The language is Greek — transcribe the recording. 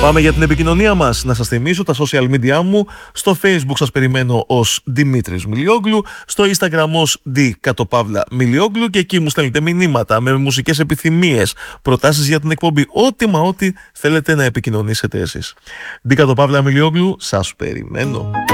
Πάμε για την επικοινωνία μας. Να σας θυμίσω τα social media μου. Στο Facebook σας περιμένω ως Δημήτρης Μιλιόγλου, στο Instagram ως D_Milioglou και εκεί μου στέλνετε μηνύματα με μουσικές επιθυμίες, προτάσεις για την εκπομπή, ό,τι θέλετε να επικοινωνήσετε εσείς. D_Milioglou, σας περιμένω.